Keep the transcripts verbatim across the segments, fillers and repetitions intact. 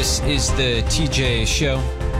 This is the T J Show.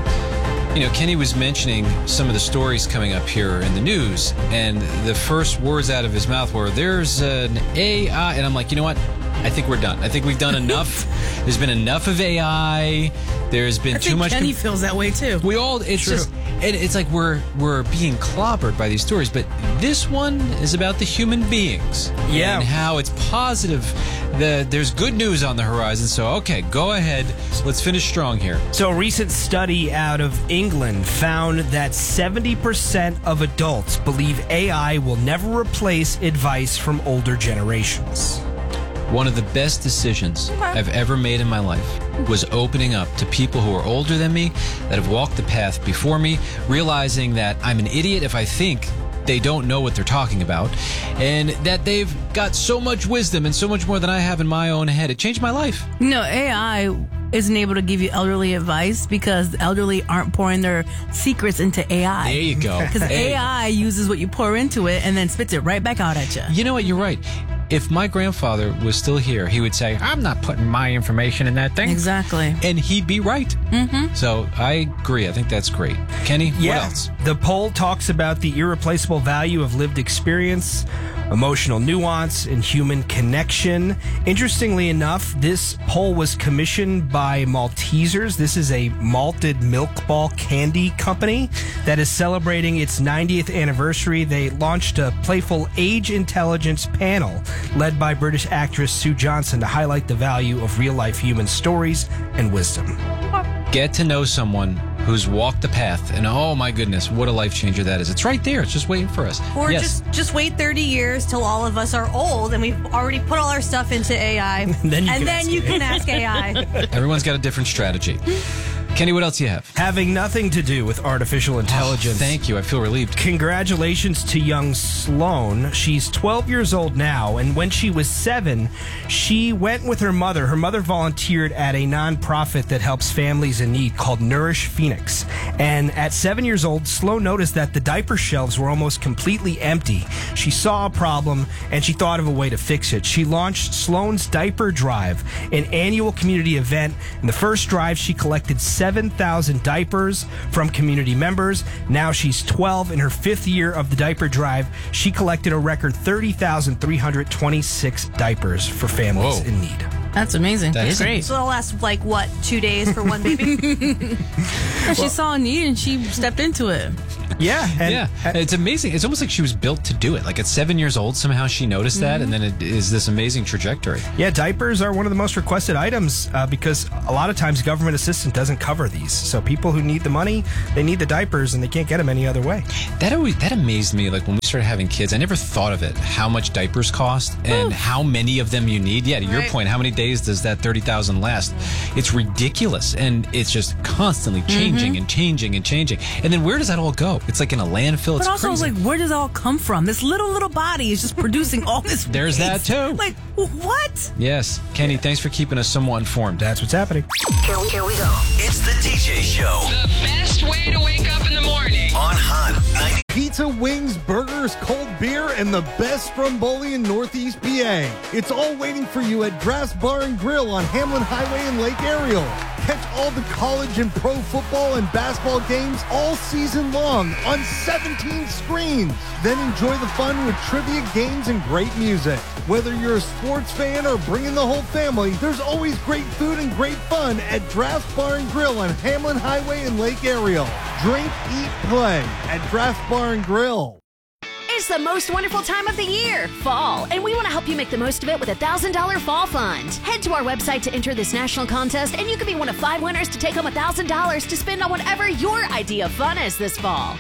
You know, Kenny was mentioning some of the stories coming up here in the news, and the first words out of his mouth were, there's an A I, and I'm like, you know what? I think we're done. I think we've done enough. There's been enough of A I. There's been I too think much. Kenny com- feels that way too. We all, it's True. just, and it's like we're we're being clobbered by these stories, but this one is about the human beings. Yeah. And how it's positive. The, there's good news on the horizon, so okay, go ahead. Let's finish strong here. So a recent study out of England found that seventy percent of adults believe A I will never replace advice from older generations. One of the best decisions Okay. I've ever made in my life was opening up to people who are older than me, that have walked the path before me, realizing that I'm an idiot if I think they don't know what they're talking about, and that they've got so much wisdom and so much more than I have in my own head. It changed my life. No, A I isn't able to give you elderly advice because the elderly aren't pouring their secrets into A I. There you go. Because Hey. A I uses what you pour into it and then spits it right back out at you. You know what? You're right. If my grandfather was still here, he would say, I'm not putting my information in that thing. Exactly. And he'd be right. Mm-hmm. So I agree. I think that's great. Kenny, Yeah. what else? The poll talks about the irreplaceable value of lived experience, emotional nuance, and human connection. Interestingly enough, this poll was commissioned by Maltesers. This is a malted milk ball candy company that is celebrating its ninetieth anniversary. They launched a playful age intelligence panel led by British actress Sue Johnson to highlight the value of real-life human stories and wisdom. Get to know someone who's walked the path, and oh my goodness, what a life changer that is. It's right there. It's just waiting for us. Or yes. just just wait thirty years till all of us are old and we've already put all our stuff into A I. and then you and can then ask you A I. can ask A I. Everyone's got a different strategy. Kenny, what else do you have? Having nothing to do with artificial intelligence. Oh, thank you. I feel relieved. Congratulations to young Sloan. She's twelve years old now, and when she was seven, she went with her mother. Her mother volunteered at a nonprofit that helps families in need called Nourish Phoenix. And at seven years old, Sloan noticed that the diaper shelves were almost completely empty. She saw a problem, and she thought of a way to fix it. She launched Sloan's Diaper Drive, an annual community event. In the first drive, she collected seven thousand diapers from community members. Now she's twelve. In her fifth year of the diaper drive, she collected a record thirty thousand three hundred twenty-six diapers for families Whoa. in need. That's amazing. That That's is great. So it'll last like what, two days for one baby? Yeah, she saw a need and she stepped into it. Yeah. And yeah, it's amazing. It's almost like she was built to do it. Like at seven years old, somehow she noticed that, and then it is this amazing trajectory. Yeah, diapers are one of the most requested items uh, because a lot of times government assistance doesn't cover these. So people who need the money, they need the diapers and they can't get them any other way. That always that amazed me. Like when we started having kids, I never thought of it. How much diapers cost and how many of them you need. Yeah, to your Right. point, how many days does that thirty thousand last? It's ridiculous, and it's just constantly changing and changing and changing. And then where does that all go? It's like in a landfill. It's But also, crazy. like, where does it all come from? This little, little body is just producing all this There's waste. that, too. Like, what? Yes, Kenny, thanks for keeping us somewhat informed. That's what's happening. Here we, here we go. It's the T J Show The best way to wake up in the morning. on Hot ninety. Pizza, wings, burgers, cold beer, and the best Stromboli in Northeast P A. It's all waiting for you at Draft's Bar and Grill on Hamlin Highway in Lake Ariel. Catch all the college and pro football and basketball games all season long on seventeen screens. Then enjoy the fun with trivia games and great music. Whether you're a sports fan or bringing the whole family, there's always great food and great fun at Draft's Bar and Grill on Hamlin Highway in Lake Ariel. Drink, eat, play at Draft Bar and Grill. It's the most wonderful time of the year, fall, and we want to help you make the most of it with a one thousand dollars Fall Fund. Head to our website to enter this national contest, and you could be one of five winners to take home one thousand dollars to spend on whatever your idea of fun is this fall.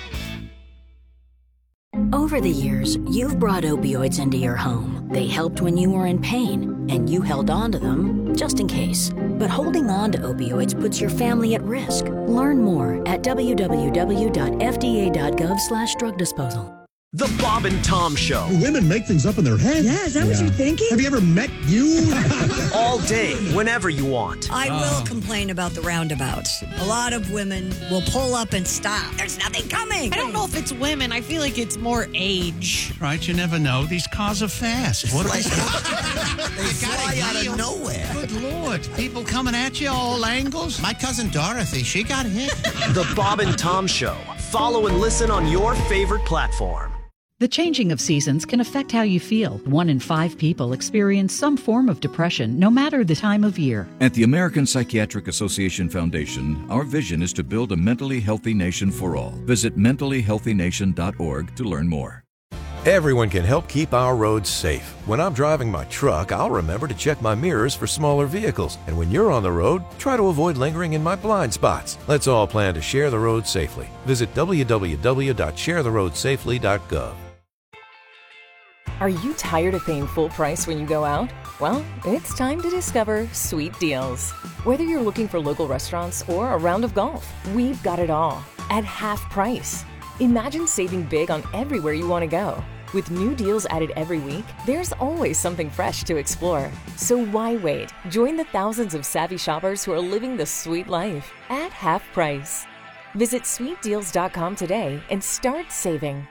Over the years, you've brought opioids into your home. They helped when you were in pain, and you held on to them just in case. But holding on to opioids puts your family at risk. Learn more at w w w dot f d a dot gov slash drug disposal. The Bob and Tom Show. Women make things up in their head. Yeah, is that yeah. what you're thinking? Have you ever met you? All day, whenever you want. I uh. will complain about the roundabouts. A lot of women will pull up and stop. There's nothing coming. I don't know if it's women. I feel like it's more age. Right, you never know. These cars are fast. What are they? They fly out of nowhere. Good Lord. People coming at you all angles. My cousin Dorothy, she got hit. The Bob and Tom Show. Follow and listen on your favorite platform. The changing of seasons can affect how you feel. One in five people experience some form of depression, no matter the time of year. At the American Psychiatric Association Foundation, our vision is to build a mentally healthy nation for all. Visit mentally healthy nation dot org to learn more. Everyone can help keep our roads safe. When I'm driving my truck, I'll remember to check my mirrors for smaller vehicles. And when you're on the road, try to avoid lingering in my blind spots. Let's all plan to share the road safely. Visit w w w dot share the road safely dot gov. Are you tired of paying full price when you go out? Well, it's time to discover Sweet Deals. Whether you're looking for local restaurants or a round of golf, we've got it all at half price. Imagine saving big on everywhere you want to go. With new deals added every week, there's always something fresh to explore. So why wait? Join the thousands of savvy shoppers who are living the sweet life at half price. Visit sweet deals dot com today and start saving.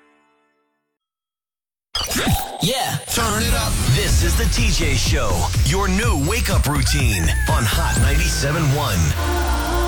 Yeah, turn it up. This is the T J Show, your new wake-up routine on Hot ninety-seven point one.